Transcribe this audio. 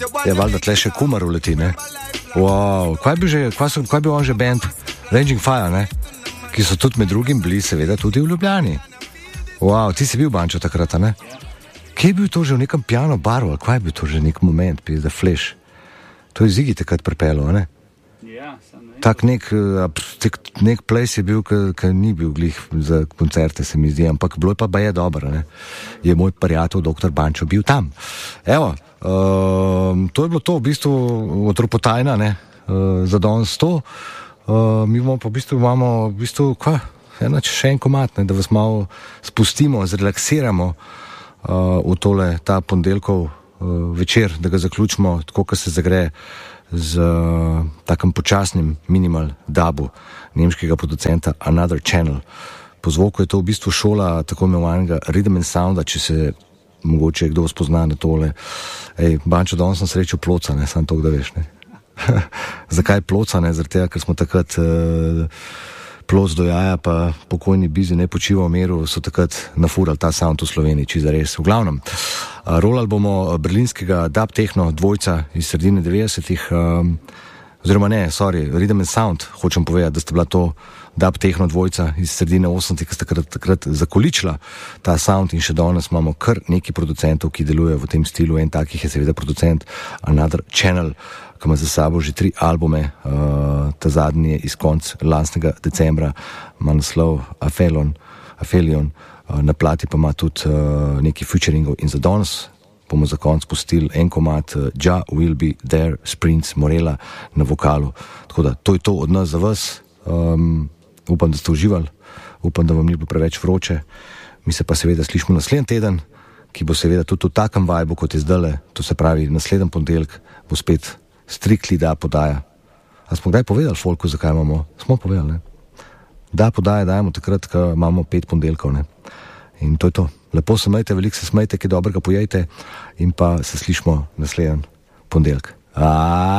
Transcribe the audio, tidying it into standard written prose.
Je valjda tle še Kumar uleti, ne? Wow, kaj bi on že band Raging Fire, ne? Ki so tudi med drugim bili seveda tudi v Ljubljani. Wow, ti si bil Bančo takrat, ne? Kje je bil to že v nekem piano baru, ali kaj je bil to že nek moment, The Flash? To je Ziggy takrat pripelo, ne? Ja, sem ne. Tak nek place je bil, ki ni bil glih za koncerte, se mi zdi, ampak bilo je pa baje dobro, ne? Je moj prijatelj, doktor Bančo, bil tam. Evo, to je bilo to, v bistvu, otropotajna, ne? Za danes to. Mi imamo pa imamo še en komad, ne? Da vas malo spustimo, zrelaksiramo v tole, ta ponedeljkov večer, da ga zaključimo tako, kot se zagre z takim počasnim minimal dubu nemškega producenta Another Channel. Po zvoku je to v bistvu šola tako imenovanega Rhythm and Sounda, če se mogoče kdo spozna na tole. Bančo, danes sem srečal Ploca, ne, samo to, da veš, ne. Zakaj Ploca, ne, zaradi tega, ker smo takrat Ploc do jaja, pa pokojni Bizi ne počiva v miru, so takrat nafurali ta sound v Sloveniji, čisto res. V glavnem, rolali bomo berlinskega dub techno dvojca iz sredine 90-ih, Rhythm and Sound, hočem povedati, da sta bila to dub techno dvojca iz sredine 80-ih, ki sta takrat zakoličila ta sound in še danes imamo kar nekaj producentov, ki delujejo v tem stilu. En takih je seveda producent Another Channel, ki ima za sabo že 3 albume, ta zadnji je iz konca lanskega decembra, ima naslov Aphelion, na plati pa ima tudi nekaj featuringov in za danes bomo za konc pustili en komad Ja Will Be There s Prince Morela na vokalu. Tako da to je to od nas za vas. Upam, da ste uživali, upam, da vam ni bilo preveč vroče. Mi se pa seveda slišimo naslednji teden, ki bo seveda tudi v takem vibu, kot je zdajle, to se pravi naslednji ponedeljek bo spet strictly da podaja. A smo kdaj povedali folku, zakaj imamo? Smo povedali, ne? Da podaja dajemo takrat, ko imamo 5 ponedeljkov, ne? In to je to. Lepo se majte, veliko se smajte, kaj dobrega pojejte in pa se slišimo naslednji ponedeljek.